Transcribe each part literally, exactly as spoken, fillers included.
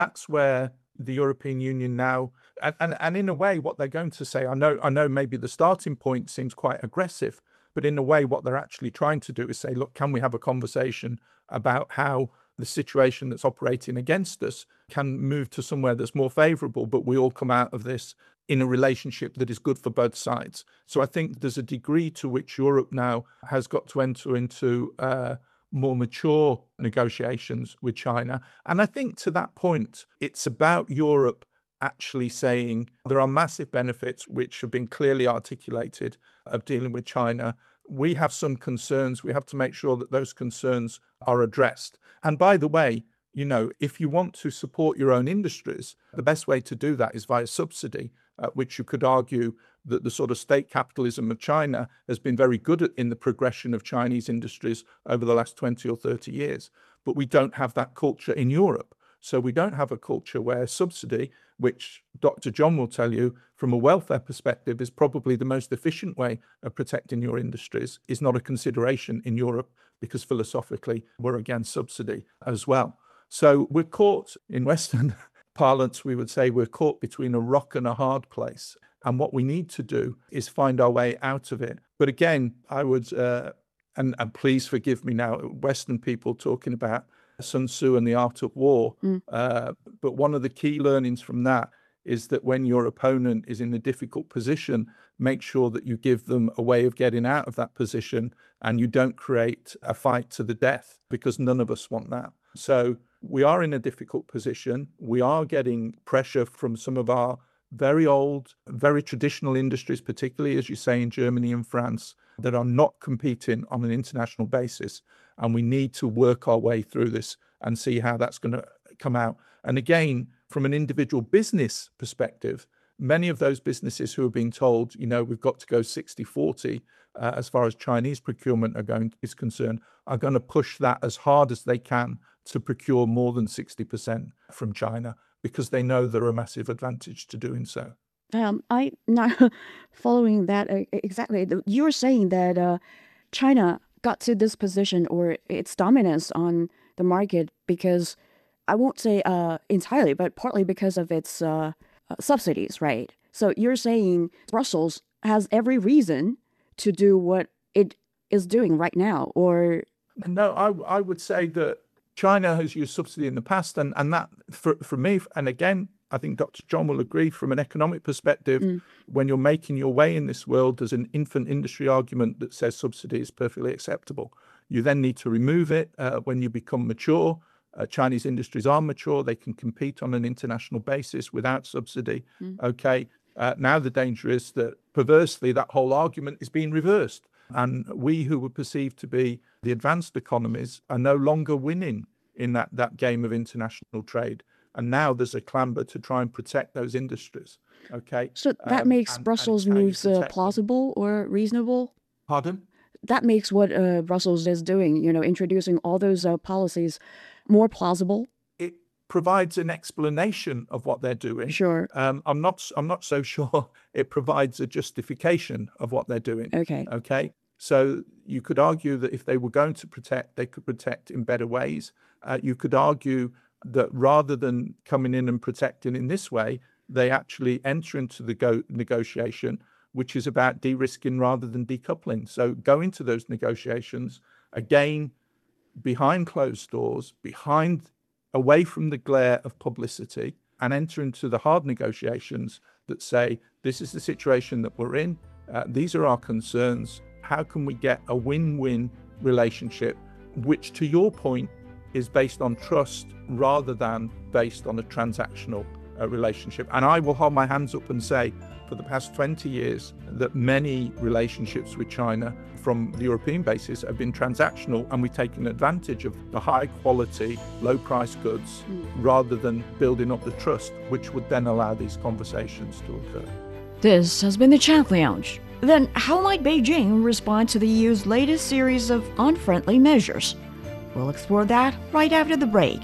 that's where the European Union now, and, and, and in a way, what they're going to say, I know, I know maybe the starting point seems quite aggressive, but in a way, what they're actually trying to do is say, look, can we have a conversation about how the situation that's operating against us can move to somewhere that's more favorable, but we all come out of this in a relationship that is good for both sides. So I think there's a degree to which Europe now has got to enter into uh, more mature negotiations with China. And I think to that point, it's about Europe actually saying there are massive benefits which have been clearly articulated of dealing with China. We have some concerns. We have to make sure that those concerns are addressed. And by the way, you know, if you want to support your own industries, the best way to do that is via subsidy, uh, which you could argue that the sort of state capitalism of China has been very good at in the progression of Chinese industries over the last twenty or thirty years. But we don't have that culture in Europe. So we don't have a culture where subsidy, which Doctor John will tell you from a welfare perspective is probably the most efficient way of protecting your industries, is not a consideration in Europe because philosophically we're against subsidy as well. So we're caught in Western parlance, we would say we're caught between a rock and a hard place. And what we need to do is find our way out of it. But again, I would, uh, and, and please forgive me now, Western people talking about Sun Tzu and the art of war. Mm. Uh, but one of the key learnings from that is that when your opponent is in a difficult position, make sure that you give them a way of getting out of that position and you don't create a fight to the death, because none of us want that. So we are in a difficult position. We are getting pressure from some of our very old, very traditional industries, particularly, as you say, in Germany and France, that are not competing on an international basis. And we need to work our way through this and see how that's going to come out. And again, from an individual business perspective, many of those businesses who are being told, you know, we've got to go sixty forty uh, as far as Chinese procurement are going is concerned, are going to push that as hard as they can to procure more than sixty percent from China, because they know there are a massive advantage to doing so. Um, I'm not following that uh, exactly. You're saying that uh, China got to this position or its dominance on the market because, I won't say uh, entirely, but partly because of its uh, uh, subsidies, right? So you're saying Brussels has every reason to do what it is doing right now, or? No, I, I would say that China has used subsidy in the past, and, and that, for, for me, and again, I think Doctor John will agree, from an economic perspective, mm. when you're making your way in this world, there's an infant industry argument that says subsidy is perfectly acceptable. You then need to remove it uh, when you become mature. Uh, Chinese industries are mature. They can compete on an international basis without subsidy. Mm. Okay. Uh, now the danger is that, perversely, that whole argument is being reversed. And we who were perceived to be the advanced economies are no longer winning in that, that game of international trade. And now there's a clamber to try and protect those industries. Okay. So that um, makes and, Brussels and moves uh, plausible or reasonable? Pardon? That makes what uh, Brussels is doing, you know, introducing all those uh, policies more plausible. It provides an explanation of what they're doing. Sure. Um, I'm not. I'm not so sure it provides a justification of what they're doing. Okay. Okay. So you could argue that if they were going to protect, they could protect in better ways. Uh, you could argue that rather than coming in and protecting in this way, they actually enter into the go- negotiation, which is about de-risking rather than decoupling. So go into those negotiations, again, behind closed doors, behind, away from the glare of publicity, and enter into the hard negotiations that say, this is the situation that we're in, uh, these are our concerns, how can we get a win-win relationship, which, to your point, is based on trust rather than based on a transactional uh, relationship. And I will hold my hands up and say, for the past twenty years, that many relationships with China from the European basis have been transactional, and we've taken advantage of the high quality, low price goods mm. rather than building up the trust, which would then allow these conversations to occur. This has been the Chat Lounge. Then how might Beijing respond to the E U's latest series of unfriendly measures? We'll explore that right after the break.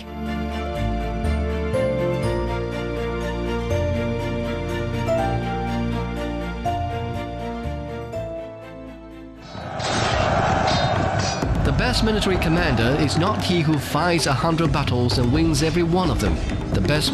The best military commander is not he who fights a hundred battles and wins every one of them. The best